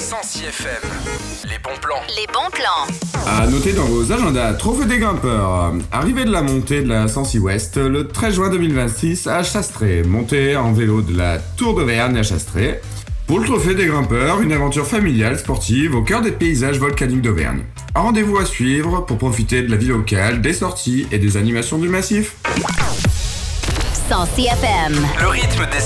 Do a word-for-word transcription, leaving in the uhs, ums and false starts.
Sancy F M. Les bons plans. Les bons plans. À noter dans vos agendas, Trophée des grimpeurs. Arrivée de la montée de la Sancy Ouest le treize juin deux mille vingt-six à Chastré. Montée en vélo de la Tour d'Auvergne à Chastré. Pour le Trophée des grimpeurs, une aventure familiale sportive au cœur des paysages volcaniques d'Auvergne. Un rendez-vous à suivre pour profiter de la vie locale, des sorties et des animations du massif. Sancy F M. Le rythme des